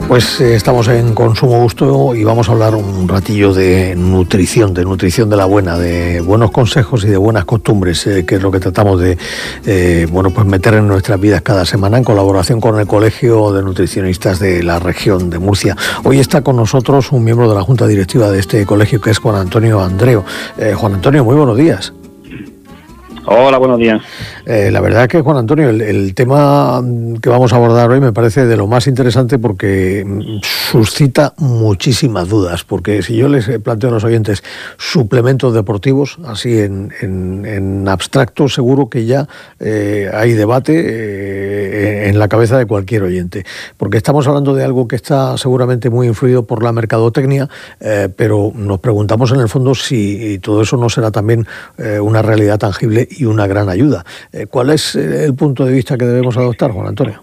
Pues estamos en Consumo Gusto y vamos a hablar un ratillo de nutrición de la buena, de buenos consejos y de buenas costumbres, que es lo que tratamos de pues meter en nuestras vidas cada semana en colaboración con el Colegio de Nutricionistas de la región de Murcia. Hoy está con nosotros un miembro de la Junta Directiva de este colegio, que es Juan Antonio Andreu. Juan Antonio, muy buenos días. Hola, buenos días. La verdad es que, Juan Antonio, el tema que vamos a abordar hoy me parece de lo más interesante porque suscita muchísimas dudas. Porque si yo les planteo a los oyentes suplementos deportivos, así en abstracto, seguro que ya hay debate en la cabeza de cualquier oyente. Porque estamos hablando de algo que está seguramente muy influido por la mercadotecnia, pero nos preguntamos en el fondo si todo eso no será también una realidad tangible y una gran ayuda. ¿Cuál es el punto de vista que debemos adoptar, Juan Antonio?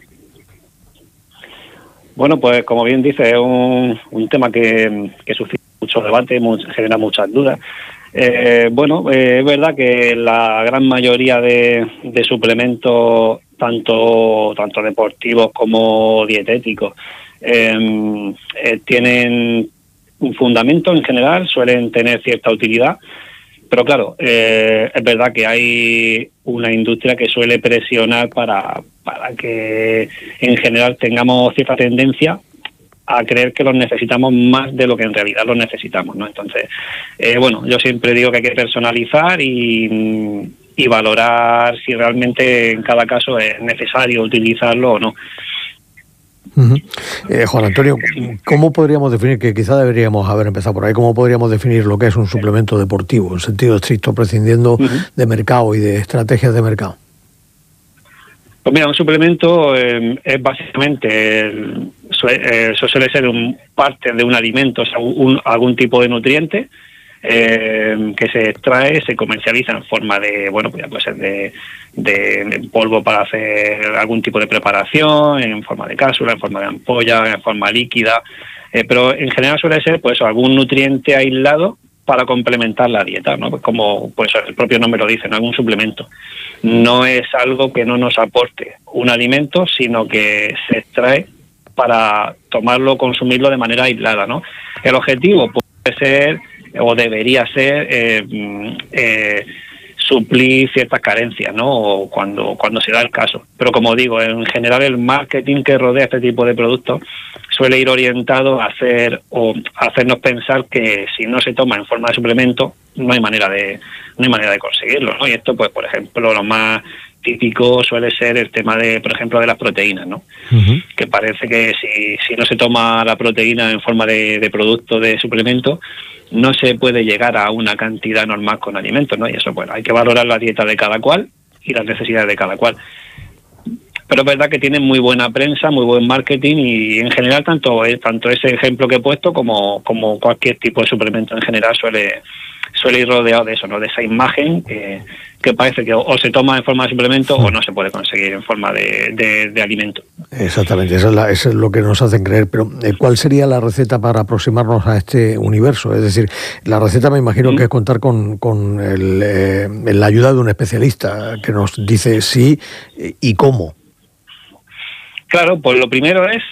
Bueno, pues como bien dice, es un tema que suscita mucho debate, genera muchas dudas. Es verdad que la gran mayoría de suplementos, tanto deportivos como dietéticos, tienen un fundamento en general, suelen tener cierta utilidad. Pero claro, es verdad que hay una industria que suele presionar para que en general tengamos cierta tendencia a creer que los necesitamos más de lo que en realidad los necesitamos, ¿no? Entonces, yo siempre digo que hay que personalizar y valorar si realmente en cada caso es necesario utilizarlo o no. Uh-huh. Juan Antonio, ¿cómo podríamos definir, que quizá deberíamos haber empezado por ahí, cómo podríamos definir lo que es un suplemento deportivo, en sentido estricto, prescindiendo de mercado y de estrategias de mercado? Pues mira, un suplemento es básicamente, eso suele ser parte de un alimento, o sea, algún tipo de nutriente que se extrae, se comercializa en forma de, pues ya puede ser de polvo para hacer algún tipo de preparación, en forma de cápsula, en forma de ampolla, en forma líquida, pero en general suele ser pues algún nutriente aislado para complementar la dieta, ¿no? Pues como pues el propio nombre lo dice, ¿no? Algún suplemento. No es algo que no nos aporte un alimento, sino que se extrae para tomarlo, consumirlo de manera aislada, ¿no? El objetivo puede ser o debería ser suplir ciertas carencias, ¿no? O cuando se da el caso. Pero como digo, en general el marketing que rodea este tipo de productos suele ir orientado a hacernos pensar que si no se toma en forma de suplemento no hay manera de conseguirlo, ¿no? Y esto, pues, por ejemplo, lo más típico suele ser el tema de, por ejemplo, de las proteínas, ¿no? Uh-huh. Que parece que si no se toma la proteína en forma de producto, de suplemento, no se puede llegar a una cantidad normal con alimentos, ¿no? Y eso, bueno, hay que valorar la dieta de cada cual y las necesidades de cada cual. Pero es verdad que tienen muy buena prensa, muy buen marketing y en general tanto ese ejemplo que he puesto como cualquier tipo de suplemento en general suele ir rodeado de eso, ¿no? De esa imagen que parece que o se toma en forma de suplemento o no se puede conseguir en forma de alimento. Exactamente, eso es lo que nos hacen creer. Pero ¿cuál sería la receta para aproximarnos a este universo? Es decir, la receta me imagino que es contar con la ayuda de un especialista que nos dice sí y cómo. Claro, pues lo primero es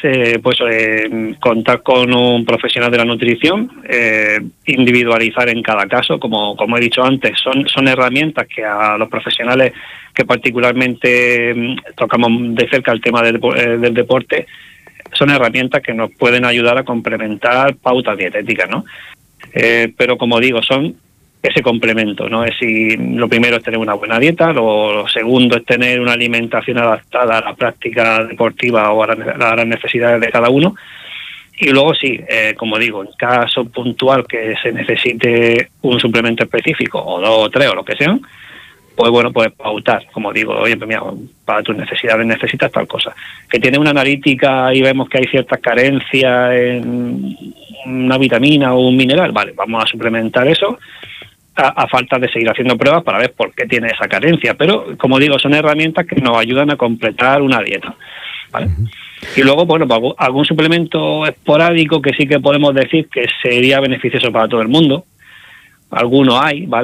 contar con un profesional de la nutrición, individualizar en cada caso, como he dicho antes, son herramientas que a los profesionales que particularmente tocamos de cerca el tema del deporte, son herramientas que nos pueden ayudar a complementar pautas dietéticas, ¿no? Pero como digo, son ese complemento, ¿no? Lo primero es tener una buena dieta, lo segundo es tener una alimentación adaptada a la práctica deportiva o a las necesidades de cada uno. Y luego como digo, en caso puntual que se necesite un suplemento específico, o 2 o 3 o lo que sean, pues bueno, pues pautar, como digo, oye, pues mira, para tus necesidades necesitas tal cosa. Que tiene una analítica y vemos que hay ciertas carencias en una vitamina o un mineral, vale, vamos a suplementar eso, a falta de seguir haciendo pruebas para ver por qué tiene esa carencia. Pero, como digo, son herramientas que nos ayudan a completar una dieta, ¿vale? Uh-huh. Y luego, bueno, pues algún suplemento esporádico que sí que podemos decir que sería beneficioso para todo el mundo. Algunos hay, ¿vale?